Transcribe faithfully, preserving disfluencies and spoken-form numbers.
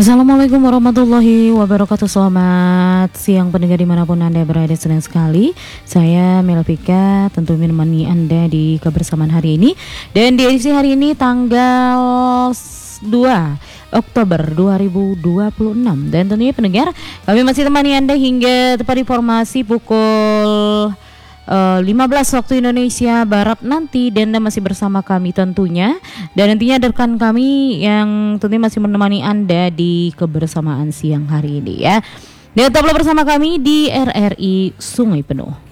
Assalamualaikum warahmatullahi wabarakatuh. Selamat siang pendengar dimanapun Anda berada. Senang sekali saya Melvika tentu menemani Anda di kebersamaan hari ini. Dan di edisi hari ini tanggal dua Oktober dua ribu dua puluh enam. Dan tentunya pendengar, kami masih temani Anda hingga tepat informasi pukul Uh, lima belas waktu Indonesia Barat nanti. Dan Anda masih bersama kami tentunya. Dan nantinya ada rekan kami yang tentunya masih menemani Anda di kebersamaan siang hari ini ya. Dan tetaplah bersama kami di R R I Sungai Penuh.